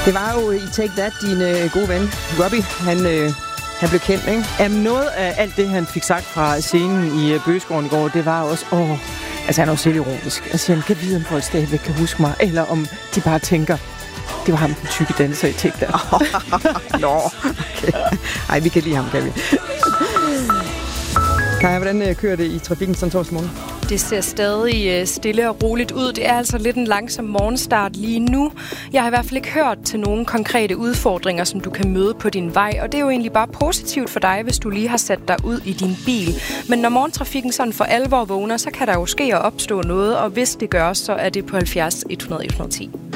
Det var jo i Take That, din gode ven, Robbie, han blev kendt, ikke? Noget af alt det, han fik sagt fra scenen i Bøgeskoven i går, det var også, altså han er jo selvironisk. Altså han kan vide, om folk stadigvæk kan huske mig, eller om de bare tænker, det var ham, den tykke danser i Take That. Nå, okay. Ej, vi kan lide ham, kan vi. Kaja, hvordan kører det i trafikken sådan torsdag morgen? Det ser stadig stille og roligt ud. Det er altså lidt en langsom morgenstart lige nu. Jeg har i hvert fald ikke hørt til nogle konkrete udfordringer, som du kan møde på din vej. Og det er jo egentlig bare positivt for dig, hvis du lige har sat dig ud i din bil. Men når morgentrafikken sådan for alvor vågner, så kan der jo ske at opstå noget. Og hvis det gør, så er det på 70 100 110.